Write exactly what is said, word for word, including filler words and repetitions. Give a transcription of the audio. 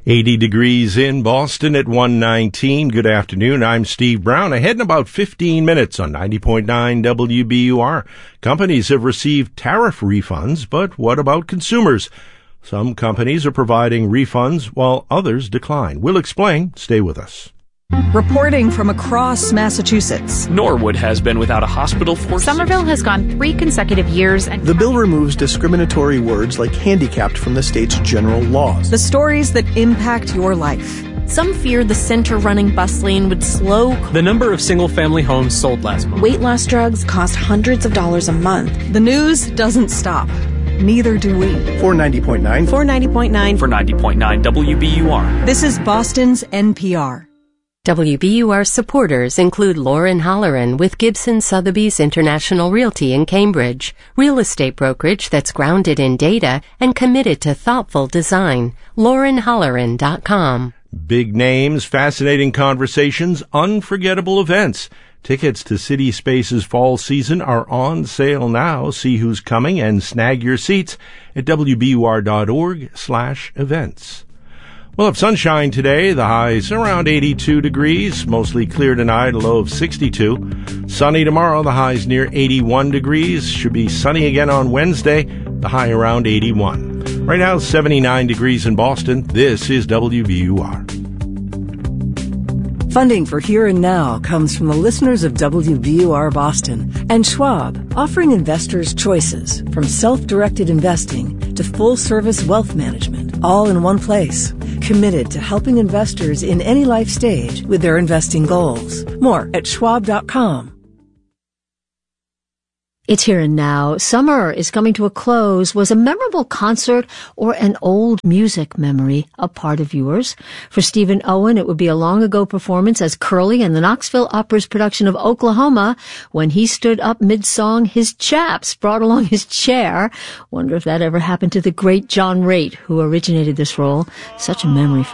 eighty degrees in Boston at one nineteen. Good afternoon. I'm Steve Brown. Ahead in about fifteen minutes on ninety point nine W B U R. Companies have received tariff refunds, but what about consumers? Some companies are providing refunds while others decline. We'll explain. Stay with us. Reporting from across Massachusetts. Norwood has been without a hospital for... Somerville has gone three consecutive years and... The bill removes discriminatory words like handicapped from the state's general laws. The stories that impact your life. Some fear the center-running bus lane would slow... The number of single-family homes sold last month. Weight loss drugs cost hundreds of dollars a month. The news doesn't stop. Neither do we. For ninety point nine. For ninety point nine. For ninety point nine W B U R. This is Boston's N P R. W B U R supporters include Lauren Holleran with Gibson Sotheby's International Realty in Cambridge, real estate brokerage that's grounded in data and committed to thoughtful design. lauren holleran dot com. Big names, fascinating conversations, unforgettable events. Tickets to City Space's fall season are on sale now. See who's coming and snag your seats at w b u r dot org slash events. We'll have sunshine today. The high's around eighty-two degrees. Mostly clear tonight, a low of sixty-two. Sunny tomorrow. The high's near eighty-one degrees. Should be sunny again on Wednesday. The high around eighty-one. Right now, seventy-nine degrees in Boston. This is W B U R. Funding for Here and Now comes from the listeners of W B U R Boston and Schwab, offering investors choices from self-directed investing to full-service wealth management, all in one place. Committed to helping investors in any life stage with their investing goals. More at schwab dot com. It's Here and Now. Summer is coming to a close. Was a memorable concert or an old music memory a part of yours? For Stephen Owen, it would be a long-ago performance as Curly in the Knoxville Opera's production of Oklahoma. When he stood up mid-song, his chaps brought along his chair. Wonder if that ever happened to the great John Raitt, who originated this role. Such a memory for